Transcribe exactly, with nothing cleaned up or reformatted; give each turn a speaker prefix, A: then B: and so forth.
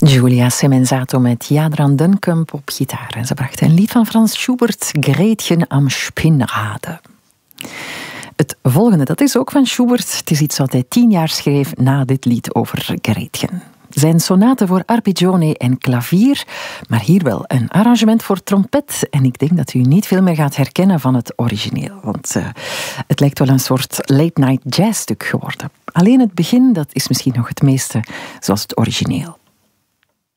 A: Giulia Semenzato met Jadran Dunkamp op gitaar. En ze bracht een lied van Franz Schubert, Gretchen am Spinnrade. Het volgende, dat is ook van Schubert. Het is iets wat hij tien jaar schreef na dit lied over Gretchen. Zijn sonaten voor arpeggione en klavier, maar hier wel een arrangement voor trompet. En ik denk dat u niet veel meer gaat herkennen van het origineel. Want uh, het lijkt wel een soort late-night jazzstuk geworden. Alleen het begin, dat is misschien nog het meeste zoals het origineel.